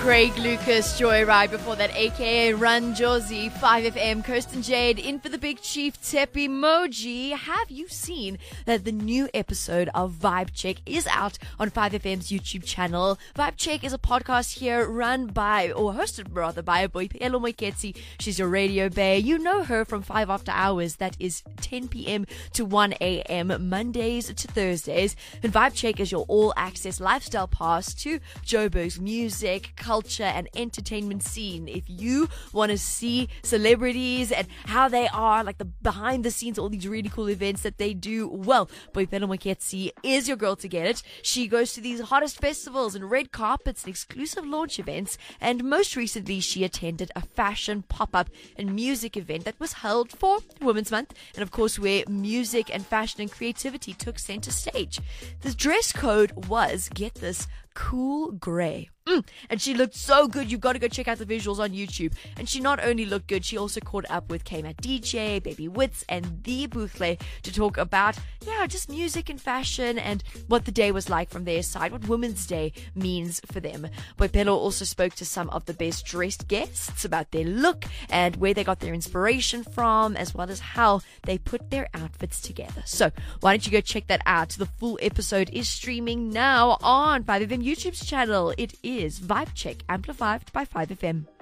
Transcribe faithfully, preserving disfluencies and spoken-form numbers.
Craig Lucas, Joyride. Before that, aka Run Josie, five F M, Kirsten Jade, in for the Big Chief, Tep Emoji. Have you seen that the new episode of Vibe Check is out on five F M's YouTube channel? Vibe Check is a podcast here run by, or hosted rather, by Boipelo Moiketsi. She's your radio bae. You know her from five After Hours. That is ten p.m. to one a.m. Mondays to Thursdays. And Vibe Check is your all-access lifestyle pass to Joburg's music, culture and entertainment scene. If you want to see celebrities and how they are, like the behind the scenes, all these really cool events that they do, well, Boipelo Moiketsi is your girl to get it. She goes to these hottest festivals and red carpets and exclusive launch events, and most recently she attended a fashion pop-up and music event that was held for Women's Month, and of course where music and fashion and creativity took center stage. The dress code was, get this, cool grey. Mm. And she looked so good. You've got to go check out the visuals on YouTube. And she not only looked good, she also caught up with K-Mat D J, Baby Wits, and The Boothle to talk about, yeah, just music and fashion and what the day was like from their side, what Women's Day means for them. Boipelo also spoke to some of the best dressed guests about their look and where they got their inspiration from, as well as how they put their outfits together. So why don't you go check that out? The full episode is streaming now on five F M YouTube's channel. It is Vibe Check, amplified by five F M.